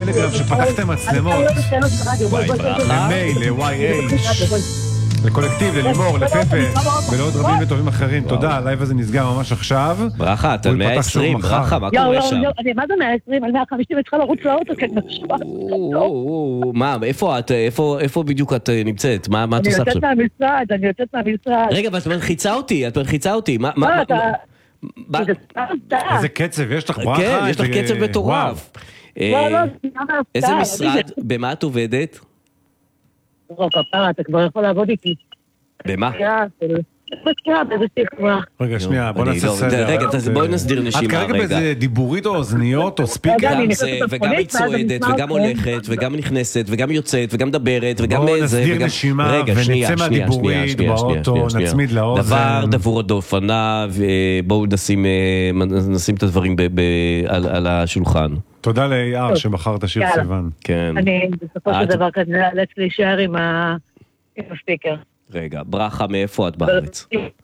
בטלגרם שפתח את המצלמות. למייל, ל-YH, לקולקטיב, ללימור, לפפה, ולעוד רבים וטובים אחרים. תודה, הלייב הזה נסגר ממש עכשיו. ברכה, אתה 120, ברכה, מה קורה שם? מה זה 120? על 150 צריכה לרוץ לאוטו, כן, נשמע. מה, איפה בדיוק את נמצאת? מה את עושה עכשיו? אני יוצאת מהמשרד. רגע, ואת מלחיצה אותי, מה אתה... איזה קצב, יש לך ברכה? כן, יש לך קצב מטורף. איזה משרד, במה את עובדת? כפרה, אתה כבר יכול לעבוד איתי. במה? מזכירה באיזה תקווה. רגע, שנייה, בוא נעשה סדר. רגע, בואי נסדיר נשימה. את כרגע באיזה דיבורית או אוזניות או ספיקר? גם זה, וגם היא צועדת, וגם הולכת, וגם נכנסת, וגם יוצאת, וגם מדברת, וגם בואו איזה... נסדיר נשימה ונצא מהדיבורית באוטו, נצמיד לאוזן. דבר דבור הדופנה, ובואו נשים את הדברים על השולחן. תודה ליער שבחר את השיר סיוון. כן. אני בסופו של דבר כזה נאלץ להישאר עם הספיקר. רגע, ברכה, מאיפה את בארץ?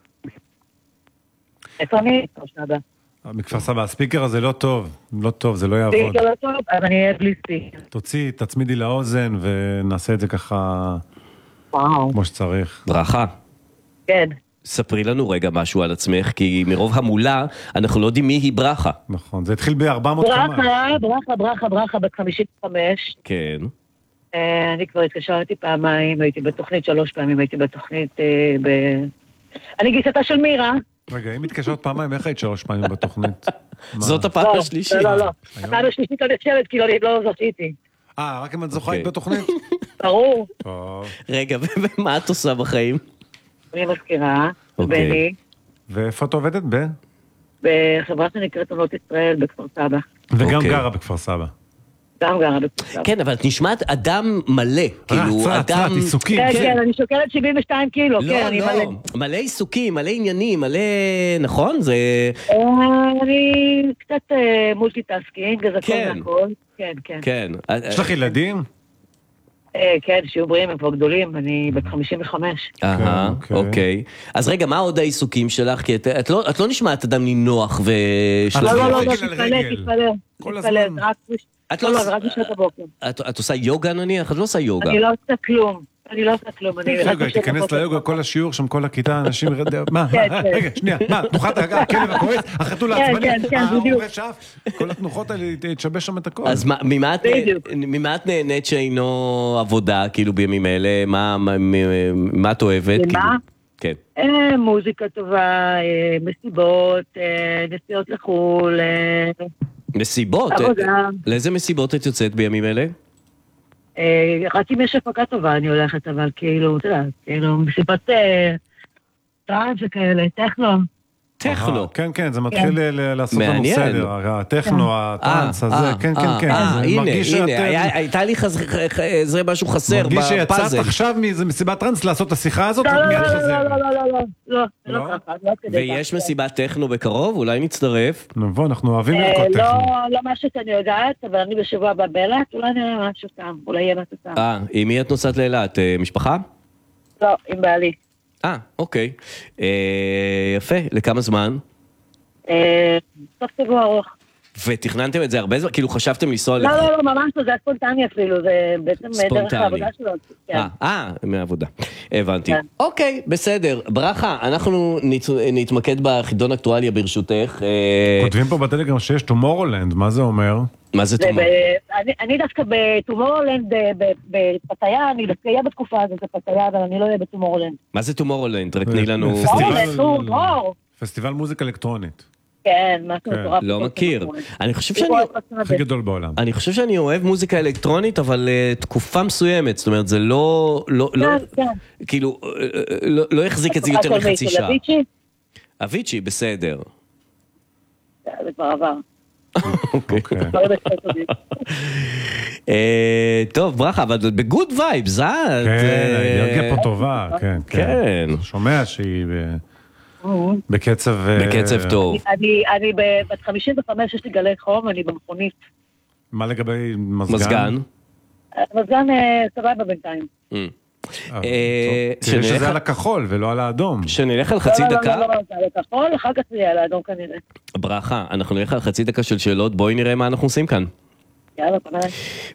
איפה אני? מכפר סבא, הספיקר הזה לא טוב, לא טוב, זה לא יעבוד. ספיקר לא טוב, אז אני אהיה בלי ספיקר. תוציא, תצמידי לאוזן ונעשה את זה ככה כמו שצריך. ברכה. כן. ספרי לנו רגע משהו על עצמך, כי מרוב המולה אנחנו לא יודעים מי היא ברכה. נכון, זה התחיל ב-400 כמה. ברכה, בת 55. כן. אני כבר התקשרתי פעמיים, הייתי בתוכנית 3 פעמים, הייתי בתוכנית אני גיסתה של מירה. רגע, אם התקשרת פעמיים, איך היית 3 פעמים בתוכנית? זאת הפעם השלישית. לא. הפעם השלישית אני חושבת, כי לא זכיתי. רק אם את זוכה היית בתוכנית? ברור. רגע, ומה את עושה בחיים? אני מזכירה, בני. ואיפה את עובדת? בחברה שנקראת עונות ישראל בכפר סבא. וגם גרה בכפר סבא. גם גרה בכפר סבא. כן, אבל את נשמעת אדם מלא, כאילו אדם... עיסוקים. כן, אני שוקלת 72 קילו, כן, אני מלא. מלא עיסוקים, מלא עניינים, מלא... נכון? זה... אני קצת מולטיטאסקינג, אז הכל מהכל. כן. יש לך ילדים? כן, שיהיו בריאים, הם כבר גדולים, אני בת 55. אוקיי. אז רגע, מה עוד העיסוקים שלך? כי את לא נשמעת אדם נינוח לא, תתפלא. כל הזמן. רק בשעת הבוקר. את עושה יוגה נניח? את לא עושה יוגה. אני לא עושה כלום. רגע, תיכנס ליוגה, כל השיעור שם, כל הכיתה, אנשים... מה? רגע, שנייה, מה? תנוחת הכלב הכועס, החתול העצבני, העורף שאף, כל התנוחות האלה, תשבש שם את הכל. אז ממה את נהנית שאינו עבודה, כאילו בימים אלה? מה את אוהבת? מה? כן. מוזיקה טובה, מסיבות, נסיעות לחול. מסיבות? לאיזה מסיבות את יוצאת בימים אלה? רק אם יש הפקה טובה אני הולכת, אבל כאילו, אתה יודע, כאילו, מסיבת טראנס וכאלה, טכנו. כן, זה מתחיל לעשות לנו סדר, הטכנו, הטראנס הזה, כן. הנה, הייתה לי זה משהו חסר בפאזל. מרגיש שיצאת עכשיו מאיזה מסיבת טראנס לעשות את השיחה הזאת, ומיד חוזר. לא. ויש מסיבת טכנו בקרוב? אולי נצטרף? נבוא, אנחנו אוהבים לרקוד טכנו. לא מה שאני יודעת, אבל אני בשבוע הבא באילת, אולי נראה משהו שם, אולי יהיה משהו שם. עם מי את נוסעת לאילת? משפחה? לא, עם בעלי. אוקיי. יפה, לכמה זמן? סוף שבוע ארוך. ותכננתם את זה הרבה זמן? כאילו חשבתם לנסוע... לא, ממש לא, זה הספונטני אפילו, זה בעצם דרך העבודה שלו. מהעבודה, הבנתי. אוקיי, בסדר. ברכה, אנחנו נתמקד בחידון אקטואליה ברשותך. כותבים פה בטלגרם שיש טומורולנד, מה זה אומר? מה זה טומורולנד? אני דווקא בטומורולנד, בפתיה, אני דווקא אהיה בתקופה הזאת בפתיה, אבל אני לא אהיה בטומורולנד. מה זה טומורולנד? תני לנו... פסטיבל מוזיקה אלקטרונית. כן, משהו מטורף. לא מכיר. אני חושב הכי גדול בעולם. אני חושב שאני אוהב מוזיקה אלקטרונית, אבל תקופה מסוימת, זאת אומרת, זה לא... כאילו, לא החזיק את זה יותר מחצי שעה. אביצ'י, בסדר. זה כבר עבר. אוקיי. טוב, ברכה, אבל בגוד וייבס, כן, האנרגיה פה טובה, כן. שומע שהיא... בקצב טוב. אני בת 55, יש לי גלי חום, אני במכונית. מה לגבי מזגן? מזגן סבבה בינתיים. תראה שזה על הכחול ולא על האדום. שנלך על חצי דקה? לא, זה על הכחול, אחר כך זה על האדום כנראה. ברכה, אנחנו נלך על חצי דקה של שאלות, בואי נראה מה אנחנו עושים כאן. יאללה, פנאי.